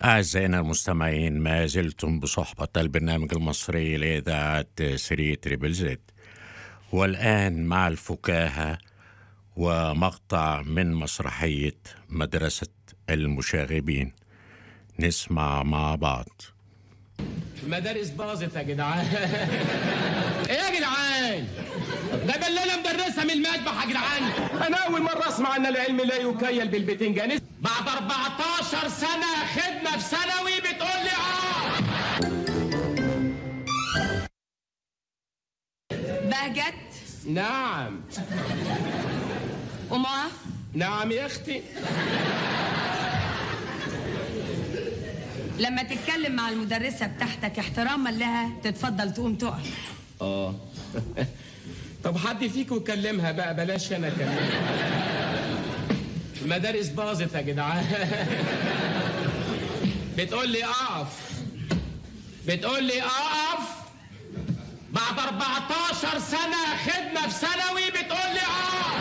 أعزائنا المستمعين، ما زلتم بصحبة البرنامج المصري لإذاعة 3 تريبل زد، والآن مع الفكاهة ومقطع من مسرحية مدرسة المشاغبين. نسمع مع بعض. المدارس باظت يا جدعان. ايه يا جدعان؟ ده بلالة مدرسة من المذبح يا جدعان. انا اول مرة اسمع ان العلم لا يكيل بالبتنجان. بعد 14 سنة خدمة في ثانوي بتقول لي بهجت؟ نعم. وما؟ نعم يا اختي. لما تتكلم مع المدرسة بتاعتك احتراما لها تتفضل تقوم تقف. طب حد فيكم يكلمها بقى، بلاش انا اكلمها. المدارس باظت يا جدعان. بتقول لي اقف. بتقول لي اقف بعد 14